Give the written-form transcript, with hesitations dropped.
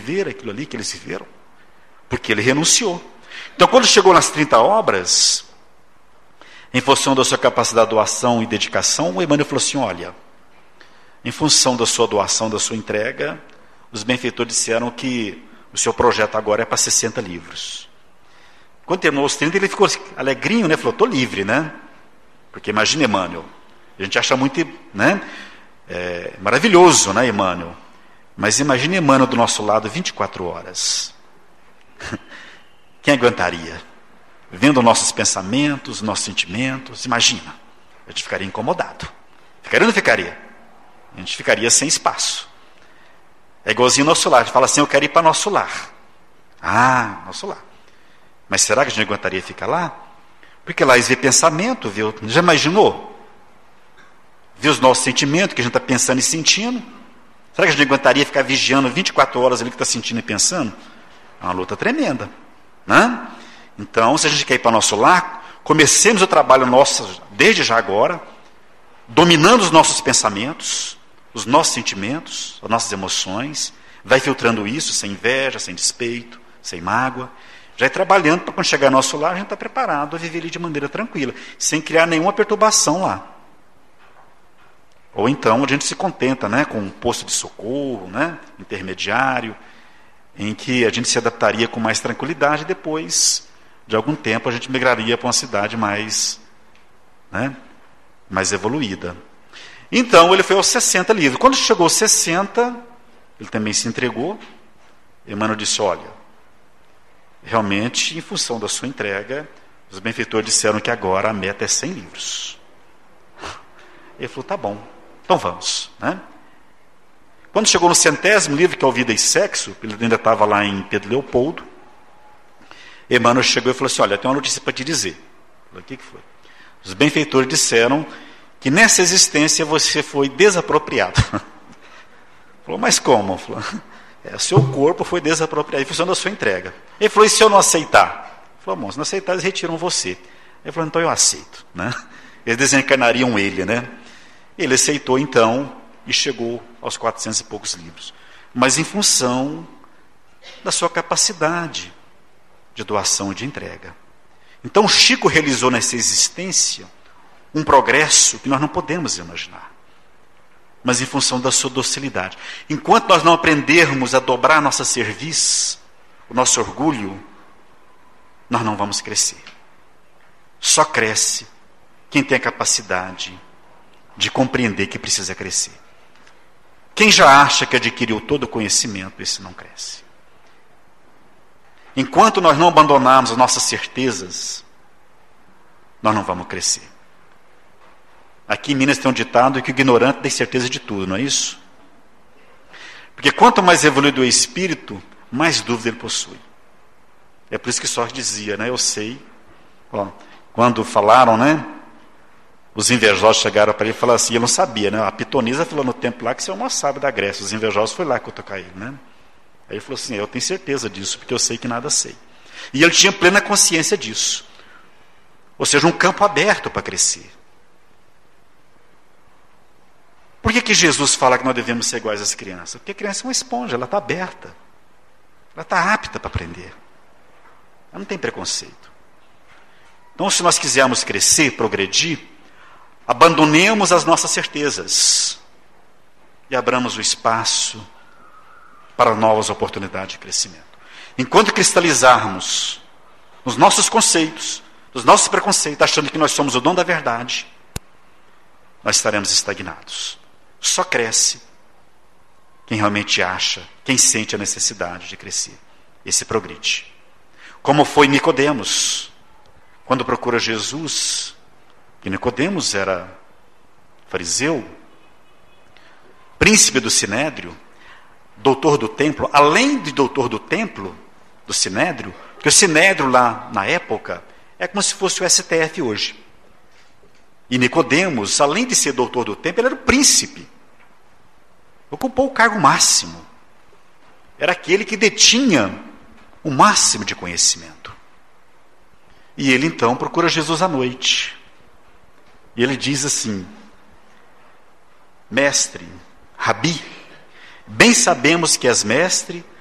viver aquilo ali que eles viveram, porque ele renunciou. Então, quando chegou nas 30 obras, em função da sua capacidade de doação e dedicação, o Emmanuel falou assim: olha, em função da sua doação, da sua entrega, os benfeitores disseram que o seu projeto agora é para 60 livros. Quando terminou os 30, ele ficou alegrinho, né? Falou: estou livre, né? Porque imagina, Emmanuel, a gente acha muito, né? Maravilhoso, né, Emmanuel? Mas imagine Emmanuel do nosso lado 24 horas. Quem aguentaria? Vendo nossos pensamentos, nossos sentimentos, imagina. A gente ficaria incomodado. Ficaria ou não ficaria? A gente ficaria sem espaço. É igualzinho ao nosso lar. A gente fala assim: eu quero ir para nosso lar. Ah, nosso lar. Mas será que a gente aguentaria ficar lá? Porque lá eles vê pensamento, viu? Já imaginou? Vê os nossos sentimentos, que a gente está pensando e sentindo. Será que a gente aguentaria ficar vigiando 24 horas ali que está sentindo e pensando? É uma luta tremenda, né? Então, se a gente quer ir para nosso lar, comecemos o trabalho nosso desde já agora, dominando os nossos pensamentos, os nossos sentimentos, as nossas emoções, vai filtrando isso sem inveja, sem despeito, sem mágoa, já ir trabalhando para quando chegar ao nosso lar, a gente está preparado a viver ali de maneira tranquila, sem criar nenhuma perturbação lá. Ou então a gente se contenta, né, com um posto de socorro, né, intermediário, em que a gente se adaptaria com mais tranquilidade e depois, de algum tempo, a gente migraria para uma cidade mais, né, mais evoluída. Então, ele foi aos 60 livros. Quando chegou aos 60, ele também se entregou. Emmanuel disse: olha, realmente, em função da sua entrega, os benfeitores disseram que agora a meta é 100 livros. Ele falou: tá bom, então vamos, né? Quando chegou no 100º livro, que é o Vida e Sexo, ele ainda estava lá em Pedro Leopoldo, Emmanuel chegou e falou assim: olha, tem uma notícia para te dizer. Eu falei: o que foi? Os benfeitores disseram que nessa existência você foi desapropriado. Falou: mas como? Falou: seu corpo foi desapropriado em função da sua entrega. Ele falou: e se eu não aceitar? Ele falou: bom, se não aceitar, eles retiram você. Ele falou: então eu aceito, né? Eles desencarnariam ele, né? Ele aceitou então e chegou aos 400 e poucos livros. Mas em função da sua capacidade de doação e de entrega. Então Chico realizou nessa existência um progresso que nós não podemos imaginar. Mas em função da sua docilidade. Enquanto nós não aprendermos a dobrar nossa cerviz, o nosso orgulho, nós não vamos crescer. Só cresce quem tem a capacidade de compreender que precisa crescer. Quem já acha que adquiriu todo o conhecimento, esse não cresce. Enquanto nós não abandonarmos as nossas certezas, nós não vamos crescer. Aqui em Minas tem um ditado que o ignorante tem certeza de tudo, não é isso? Porque quanto mais evoluído o espírito, mais dúvida ele possui. É por isso que Sócrates dizia, né? Eu sei. Ó, quando falaram, né? Os invejosos chegaram para ele e falaram assim, eu não sabia, né? A pitonisa falou no tempo lá que você é o maior sábio da Grécia. Os invejosos foi lá que eu tocar ele, né? Aí ele falou assim, eu tenho certeza disso, porque eu sei que nada sei. E ele tinha plena consciência disso. Ou seja, um campo aberto para crescer. Por que Jesus fala que nós devemos ser iguais às crianças? Porque a criança é uma esponja, ela está aberta. Ela está apta para aprender. Ela não tem preconceito. Então, se nós quisermos crescer, progredir, abandonemos as nossas certezas e abramos o espaço para novas oportunidades de crescimento. Enquanto cristalizarmos os nossos conceitos, os nossos preconceitos, achando que nós somos o dono da verdade, nós estaremos estagnados. Só cresce quem realmente acha, quem sente a necessidade de crescer. Esse progride. Como foi Nicodemos, quando procura Jesus, que Nicodemos era fariseu, príncipe do Sinédrio, doutor do templo, além de doutor do templo, do Sinédrio, porque o Sinédrio lá na época é como se fosse o STF hoje. E Nicodemos, além de ser doutor do templo, ele era o príncipe. Ocupou o cargo máximo. Era aquele que detinha o máximo de conhecimento. E ele então procura Jesus à noite. E ele diz assim, mestre, Rabi, bem sabemos que és mestre